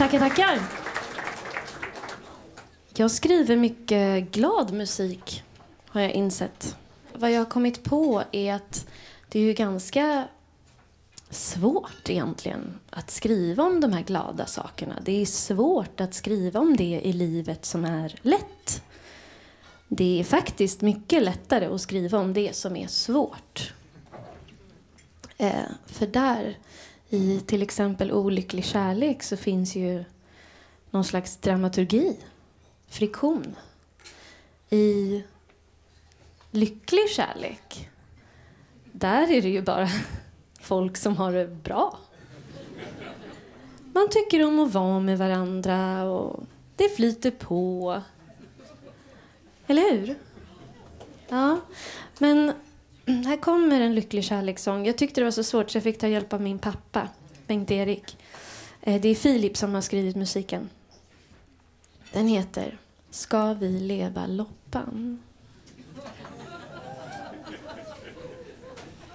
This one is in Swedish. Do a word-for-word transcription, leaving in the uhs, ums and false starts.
Tackar, tackar. Jag skriver mycket glad musik, har jag insett. Vad jag har kommit på är att det är ju ganska svårt egentligen att skriva om de här glada sakerna. Det är svårt att skriva om det i livet som är lätt. Det är faktiskt mycket lättare att skriva om det som är svårt. Eh, för där, i till exempel olycklig kärlek, så finns ju någon slags dramaturgi, friktion. I lycklig kärlek, där är det ju bara folk som har det bra. Man tycker om att vara med varandra och det flyter på. Eller hur? Ja, men här kommer en lycklig kärlekssång. Jag tyckte det var så svårt så jag fick ta hjälp av min pappa, Bengt-Erik. Det är Filip som har skrivit musiken. Den heter Ska vi leva loppan?